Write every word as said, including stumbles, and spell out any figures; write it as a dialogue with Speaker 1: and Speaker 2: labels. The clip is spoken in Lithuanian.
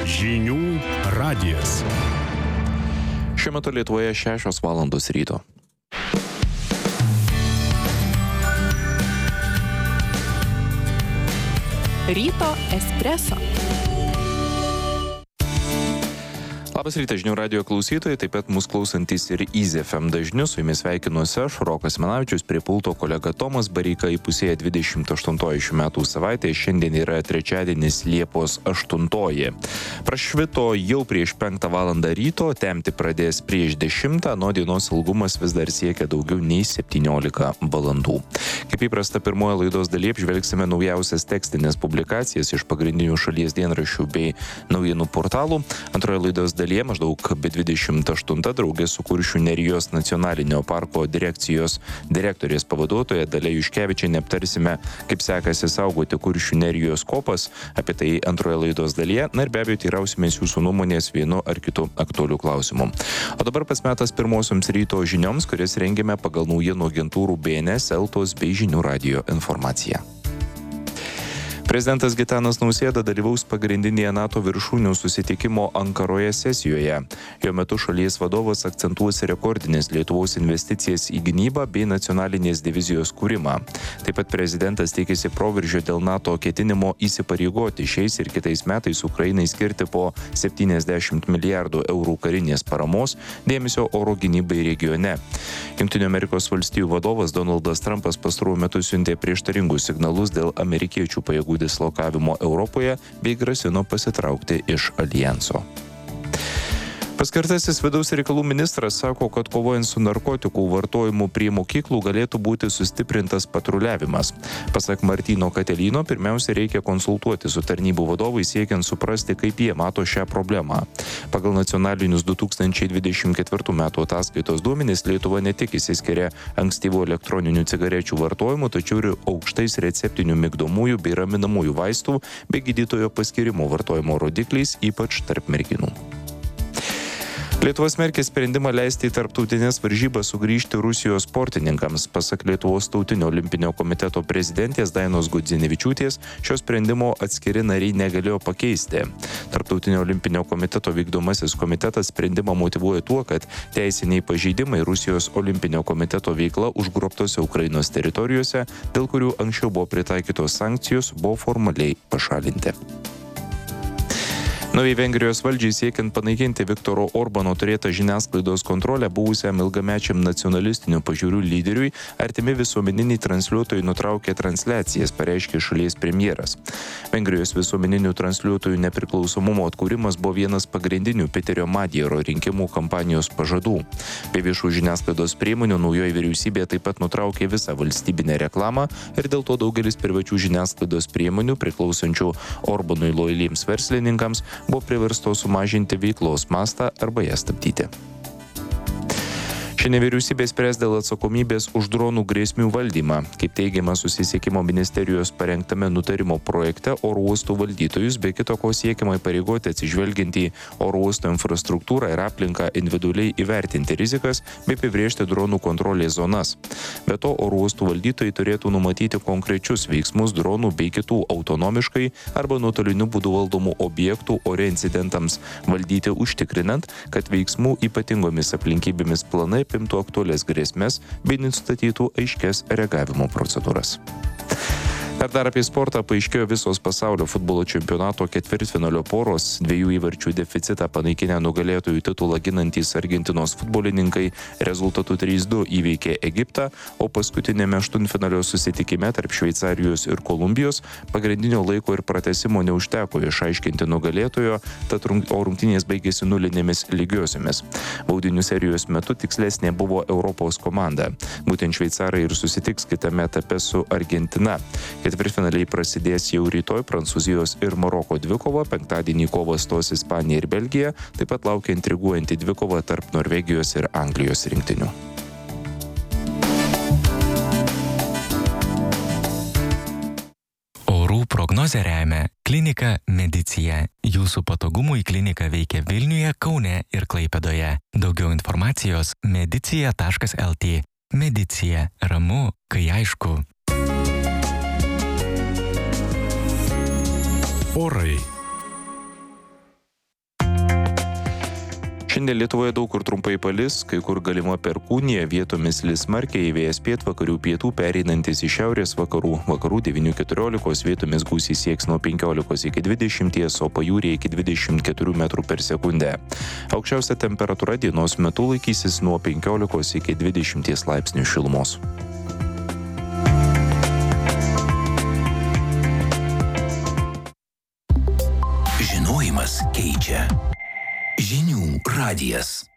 Speaker 1: Žinių radijas.
Speaker 2: Šiuo metu Lietuvoje šešios valandos ryto.
Speaker 3: Ryto espreso.
Speaker 2: Labas rytas žinių radijo klausytojai, taip pat mus klausantis ir Easy F M dažniu, su jumis sveikinuosi aš, Rokas Manavičius, prie pulto kolega Tomas Bareika. Įpusėja dvidešimt aštuntoji šių metų savaitė, šiandien yra trečiadienis Liepos aštuntoji. Prašvito jau prieš penktą valandą ryto, temti pradės prieš dešimtą, nuo dienos ilgumas vis dar siekia daugiau nei septyniolika valandų. Kaip įprasta, pirmoje laidos dalyje apžvelgsime naujausias tekstinės publikacijas iš pagrindinių šalies dienraščių bei naujienų portalų. Antroje laidos dalyje maždaug be dvidešimt aštuntą draugė su Kuršių Nerijos nacionalinio parko direkcijos direktorės pavaduotoja Dalia Juškevičienė aptarsime, kaip sekasi saugoti Kuršių Nerijos kopas, apie tai antroje laidos dalyje, na ir be abejo teirausimės jūsų nuomonės vienu ar kitu aktualiu klausimu. O dabar pats metas pirmosioms ryto žinioms, kurias rengėme pagal naujienų agentūrų B N S, Eltos bei Žinių radijo informaciją. Prezidentas Gitanas Nausėda dalyvaus pagrindinėje NATO viršūnių susitikimo Ankaroje sesijoje. Jo metu šalies vadovas akcentuos rekordinės Lietuvos investicijas į gynybą bei nacionalinės divizijos kūrimą. Taip pat prezidentas tikisi proveržio dėl NATO ketinimo įsipareigoti šiais ir kitais metais Ukrainai skirti po septyniasdešimt milijardų eurų karinės paramos dėmesio oro gynybai regione. Jungtinių Amerikos valstijų vadovas Donaldas Trumpas pastaruoju metu siuntė prieštaringus signalus dėl amerikiečių pajėgų dislokavimo Europoje bei grasino pasitraukti iš alijanso. Paskirtasis vidaus reikalų ministras sako, kad kovojant su narkotikų vartojimu prie mokyklų galėtų būti sustiprintas patruliavimas. Pasak Martyno Katelyno, pirmiausia reikia konsultuoti su tarnybų vadovais siekiant suprasti, kaip jie mato šią problemą. Pagal nacionalinius du tūkstančiai dvidešimt ketvirtų metų ataskaitos duomenys Lietuva ne tik išsiskiria ankstyvų elektroninių cigarečių vartojimu, tačiau ir aukštais receptinių migdomųjų bei raminamųjų vaistų bei gydytojo paskirimo vartojimo rodikliais, ypač tarp merginų. Lietuva smerkia sprendimą leisti į tarptautinės varžybas sugrįžti Rusijos sportininkams. Pasak Lietuvos tautinio olimpinio komiteto prezidentės Dainos Gudzinevičiūtės, šio sprendimo atskiri nariai negalėjo pakeisti. Tarptautinio olimpinio komiteto vykdomasis komitetas sprendimą motyvuoja tuo, kad teisiniai pažeidimai Rusijos olimpinio komiteto veikla užgrobtose Ukrainos teritorijose, dėl kurių anksčiau buvo pritaikytos sankcijos, buvo formaliai pašalinti. Naujai Vengrijos valdžiai siekiant panaikinti Viktoro Orbano turėtą žiniasklaidos kontrolę buvusiam ilgamečiam nacionalistinių pažiūrų lyderiui, artimi visuomeniniai transliuotojai nutraukė transliacijas, pareiškė šalies premjeras. Vengrijos visuomeninių transliuotojų nepriklausomumo atkūrimas buvo vienas pagrindinių Peterio Madjero rinkimų kampanijos pažadų. Be viešų žiniasklaidos priemonių naujoji vyriausybė taip pat nutraukė visą valstybinę reklamą ir dėl to daugelis privačių žiniasklaidos priemonių priklausančių Orbanui lojaliems verslininkams buvo priverstos sumažinti veiklos mastą arba ją stabdyti. Šiandien vyriausybė spręs dėl atsakomybės už dronų grėsmių valdymą. Kaip teigiama susisiekimo ministerijos parengtame nutarimo projekte, oro uostų valdytojus be kito ko siekiama įpareigoti atsižvelgiant į oro uosto infrastruktūrą ir aplinką individualiai įvertinti rizikas bei apibrėžti dronų kontrolės zonas. Be to, oro uostų valdytojai turėtų numatyti konkrečius veiksmus dronų bei kitų autonomiškai arba nuotoliniu būdu valdomų objektų ore incidentams valdyti, užtikrinant, kad veiksmų ypatingomis aplinkybėmis planai apimtų aktualias grėsmes bei nustatytų aiškias reagavimo procedūras. Ir dar apie sportą paaiškėjo visos pasaulio futbolo čempionato ketvirtfinalio poros. Dviejų įvarčių deficitą panaikinę nugalėtojų titulą ginantys Argentinos futbolininkai rezultatu trys du įveikė Egiptą, o paskutinėme aštuntfinalio susitikime tarp Šveicarijos ir Kolumbijos pagrindinio laiko ir pratęsimo neužteko išaiškinti nugalėtojo, tad rungtynės baigėsi nulinėmis lygiosiomis. Baudinių serijos metu tikslesnė buvo Europos komanda. Būtent šveicarai ir susitiks kitame etape su Argentina. Ketvirtfinaliai prasidės jau rytoj Prancūzijos ir Maroko dvikova, penktadienį kovą stos Ispanija ir Belgija, taip pat laukia intriguojanti dvikova tarp Norvegijos ir Anglijos rinktinių.
Speaker 4: Orų prognozę remia Klinika Medicija. Jūsų patogumui klinika veikia Vilniuje, Kaune ir Klaipėdoje. Daugiau informacijos medicija taškas el tė. Medicija. Ramu, kai aišku.
Speaker 1: Orai.
Speaker 2: Šiandien Lietuvoje daug kur trumpai palis, kai kur galima perkūnija, vietomis lis smarkiai, vėjas pietvakarių pietų pereinantis į šiaurės vakarų, vakarų devynių keturiolikos, vietomis gūsiai sieks nuo penkiolikos iki dvidešimties, o pajūryje iki dvidešimt keturių metrų per sekundę. Aukščiausia temperatūra dienos metu laikysis nuo penkiolikos iki dvidešimties laipsnių šilumos.
Speaker 5: Žinojimas keičia. Žinių radijas.